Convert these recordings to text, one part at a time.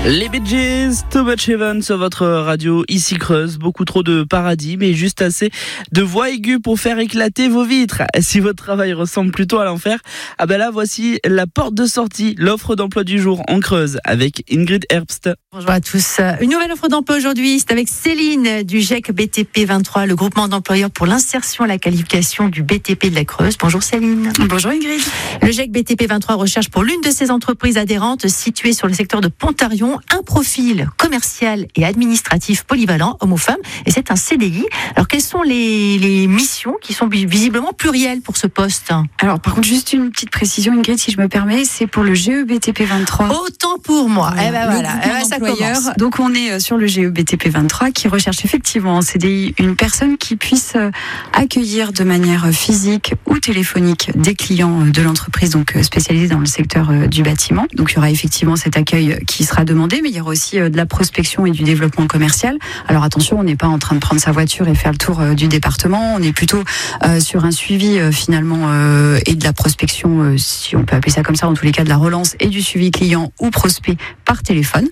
Les Bee Gees, Too Much Heaven sur votre radio, ici Creuse. Beaucoup trop de paradis, mais juste assez de voix aiguës pour faire éclater vos vitres. Si votre travail ressemble plutôt à l'enfer, ah ben là, voici la porte de sortie, l'offre d'emploi du jour en Creuse avec Ingrid Herbst. Bonjour à tous. Une nouvelle offre d'emploi aujourd'hui, c'est avec Céline du GEC BTP 23, le groupement d'employeurs pour l'insertion et la qualification du BTP de la Creuse. Bonjour Céline. Bonjour Ingrid. Le GEC BTP 23 recherche pour l'une de ses entreprises adhérentes située sur le secteur de Pontarion un profil commercial et administratif polyvalent, homme ou femme, et c'est un CDI. Alors quelles sont les missions qui sont visiblement plurielles pour ce poste? Alors par contre, juste une petite précision Ingrid, si je me permets, c'est pour le GEBTP 23. Autant pour moi. Eh ben voilà, ça commence. Donc on est sur le GEBTP 23 qui recherche effectivement en CDI une personne qui puisse accueillir de manière physique ou téléphonique des clients de l'entreprise, donc spécialisée dans le secteur du bâtiment. Donc il y aura effectivement cet accueil qui sera demandé, mais il y aura aussi de la prospection et du développement commercial. Alors attention, on n'est pas en train de prendre sa voiture et faire le tour du département, on est plutôt sur un suivi finalement et de la prospection, si on peut appeler ça comme ça, en tous les cas de la relance et du suivi client ou prospect par téléphone.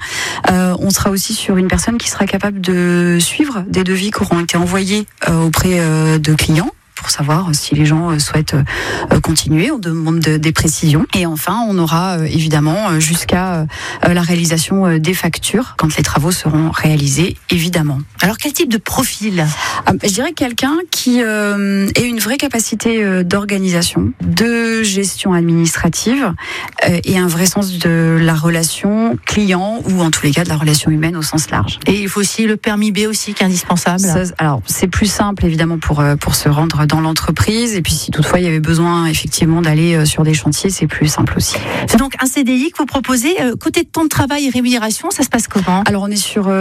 On sera aussi sur une personne qui sera capable de suivre des devis qui auront été envoyés auprès de clients, pour savoir si les gens souhaitent continuer. On demande des précisions. Et enfin, on aura évidemment jusqu'à la réalisation des factures quand les travaux seront réalisés, évidemment. Alors, quel type de profil? Je dirais quelqu'un qui ait une vraie capacité d'organisation, de gestion administrative et un vrai sens de la relation client ou en tous les cas de la relation humaine au sens large. Et il faut aussi le permis B aussi qui est indispensable. Alors, c'est plus simple évidemment pour se rendre dans l'entreprise, et puis si toutefois il y avait besoin effectivement d'aller sur des chantiers, c'est plus simple aussi. C'est donc un CDI que vous proposez. Côté temps de travail et rémunération, ça se passe comment? Alors on est sur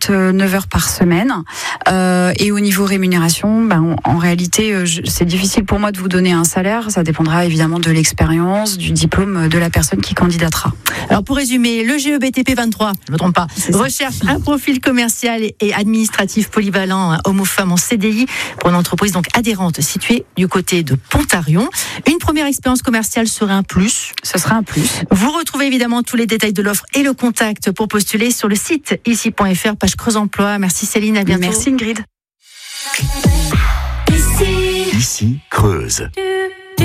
39 heures par semaine, et au niveau rémunération, en réalité c'est difficile pour moi de vous donner un salaire, ça dépendra évidemment de l'expérience, du diplôme de la personne qui candidatera. Alors pour résumer, le GEBTP 23, je ne me trompe pas, recherche un profil commercial et administratif polyvalent, homme ou femme en CDI pour une entreprise donc adhérente située du côté de Pontarion. Une première expérience commerciale serait un plus. Ce sera un plus. Vous retrouvez évidemment tous les détails de l'offre et le contact pour postuler sur le site ici.fr, page Creuse Emploi. Merci Céline, à bientôt. Merci Ingrid. Ici Creuse.